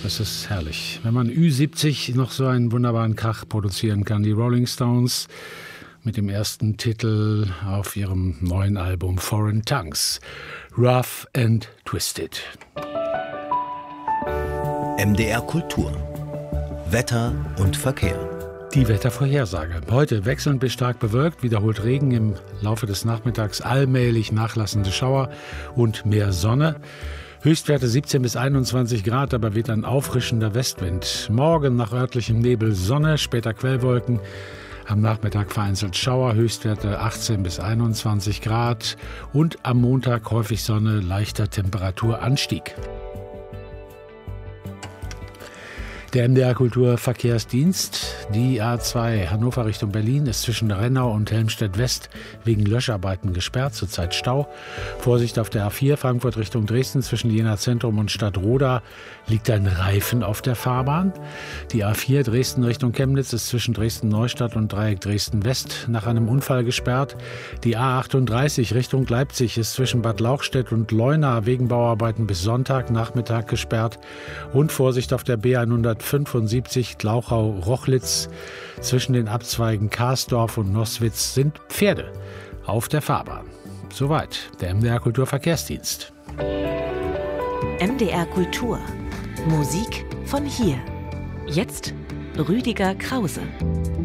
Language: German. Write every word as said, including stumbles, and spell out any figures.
Das ist herrlich. Wenn man Ü siebzig noch so einen wunderbaren Krach produzieren kann. Die Rolling Stones mit dem ersten Titel auf ihrem neuen Album Foreign Tongues. Rough and Twisted. M D R Kultur. Wetter und Verkehr. Die Wettervorhersage. Heute wechselnd bis stark bewölkt, wiederholt Regen, im Laufe des Nachmittags allmählich nachlassende Schauer und mehr Sonne. Höchstwerte siebzehn bis einundzwanzig Grad, aber weht ein auffrischender Westwind. Morgen nach örtlichem Nebel Sonne, später Quellwolken. Am Nachmittag vereinzelt Schauer, Höchstwerte achtzehn bis einundzwanzig Grad. Und am Montag häufig Sonne, leichter Temperaturanstieg. Der M D R Kulturverkehrsdienst, die A zwei Hannover Richtung Berlin, ist zwischen Rennau und Helmstedt West wegen Löscharbeiten gesperrt, zurzeit Stau. Vorsicht auf der A vier Frankfurt Richtung Dresden, zwischen Jena Zentrum und Stadtroda liegt ein Reifen auf der Fahrbahn. Die A vier Dresden Richtung Chemnitz ist zwischen Dresden-Neustadt und Dreieck Dresden-West nach einem Unfall gesperrt. Die A achtunddreißig Richtung Leipzig ist zwischen Bad Lauchstädt und Leuna wegen Bauarbeiten bis Sonntagnachmittag gesperrt. Und Vorsicht auf der B hundertfünfundsiebzig Glauchau-Rochlitz. Zwischen den Abzweigen Karsdorf und Noßwitz sind Pferde auf der Fahrbahn. Soweit der M D R Kulturverkehrsdienst. M D R Kultur. Musik von hier. Jetzt Rüdiger Krause.